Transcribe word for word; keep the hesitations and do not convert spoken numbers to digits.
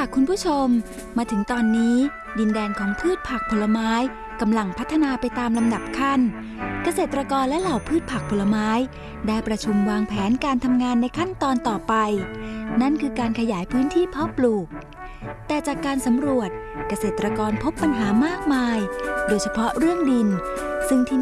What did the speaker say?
ค่ะคุณผู้ชมมาถึงตอนนี้ดินแดนของพืชผักผลไม้กำลังพัฒนาไปตามลำดับขั้นเกษตรกรและเหล่าพืชผักผลไม้ได้ประชุมวางแผนการทำงานในขั้นตอนต่อไปนั่นคือการขยายพื้นที่เพาะปลูกแต่จากการสำรวจเกษตรกรพบปัญหามากมายโดยเฉพาะเรื่องดินซึ่งที่